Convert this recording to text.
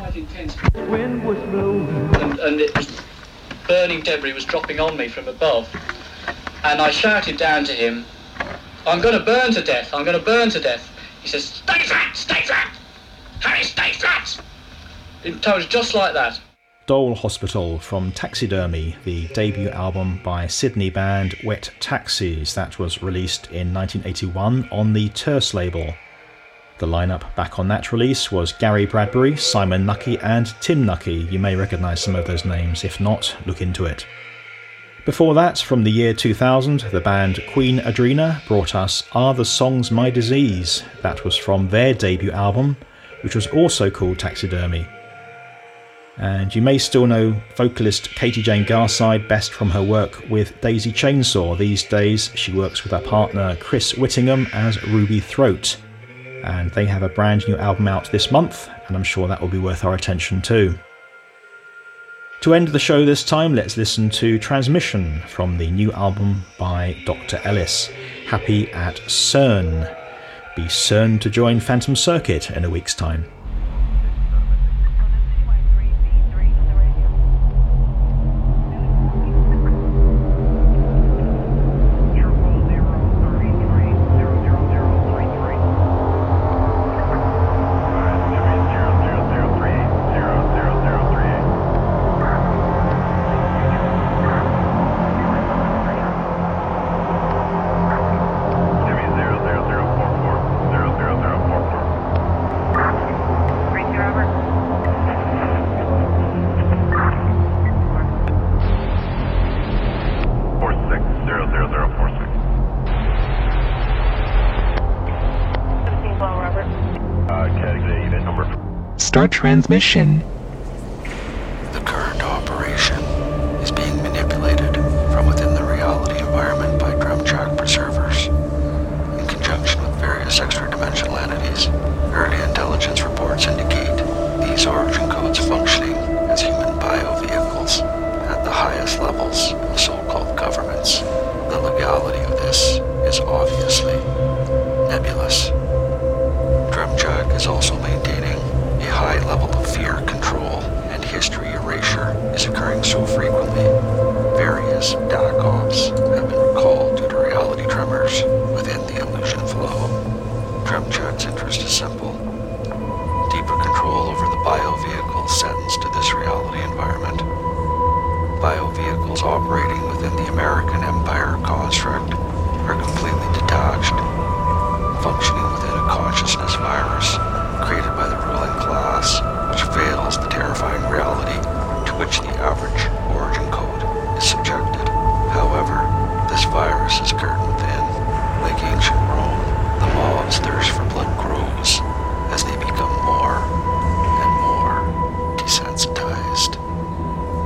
quite intense. Wind was blowing. And it was burning debris was dropping on me from above. And I shouted down to him, I'm going to burn to death, I'm going to burn to death. He says, stay flat, Harry, stay flat. It was just like that. Dole Hospital from Taxidermy, the debut album by Sydney band Wet Taxis that was released in 1981 on the Terse label. The lineup back on that release was Gary Bradbury, Simon Nucky and Tim Nucky. You may recognise some of those names, if not, look into it. Before that, from the year 2000, the band Queen Adrena brought us Are the Songs My Disease? That was from their debut album, which was also called Taxidermy. And you may still know vocalist Katie Jane Garside best from her work with Daisy Chainsaw. These days she works with her partner Chris Whittingham as Ruby Throat. And they have a brand new album out this month, and I'm sure that will be worth our attention too. To end the show this time, let's listen to Transmission from the new album by Dr. Ellis, Happy at CERN. Be certain to join Phantom Circuit in a week's time. Start transmission. The current operation is being manipulated from within the reality environment by Drumjack preservers, in conjunction with various extra-dimensional entities. Early intelligence reports indicate these origin codes functioning as human biovehicles at the highest levels of so-called governments. The legality of this is obviously nebulous. Drumjack is also maintaining a high level of fear control, and history erasure is occurring so frequently. Various DACOPs have been recalled due to reality tremors within the illusion flow. Drumjack's interest is simple: deeper control over the biovehicles sentenced to this reality environment. Biovehicles operating within the American Empire construct are completely detached, functioning within a consciousness virus created by the ruling class, which veils the terrifying reality to which the average